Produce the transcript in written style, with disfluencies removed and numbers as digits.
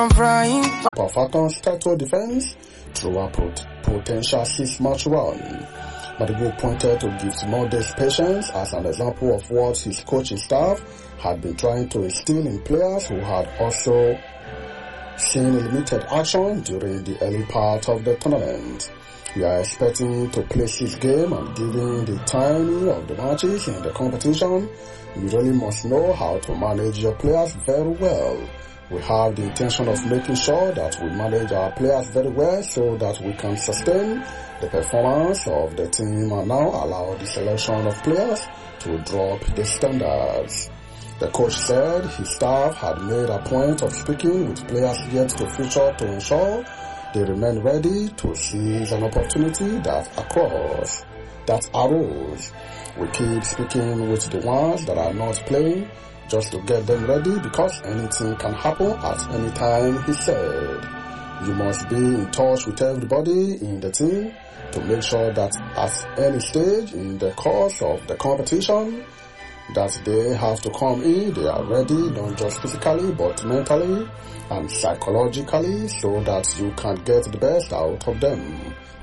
Falcons title defense through a potential 6-match run. Madigo pointed to Gift Monday's patience as an example of what his coaching staff had been trying to instill in players who had also seen limited action during the early part of the tournament. We are expecting to play 6 games, and given the timing of the matches in the competition, you really must know how to manage your players very well. We have the intention of making sure that we manage our players very well so that we can sustain the performance of the team and now allow the selection of players to drop the standards. The coach said his staff had made a point of speaking with players yet to feature to ensure they remain ready to seize an opportunity that arose. We keep speaking with the ones that are not playing just to get them ready because anything can happen at any time, he said. You must be in touch with everybody in the team to make sure that at any stage in the course of the competition that they have to come in, they are ready, not just physically but mentally and psychologically, so that you can get the best out of them.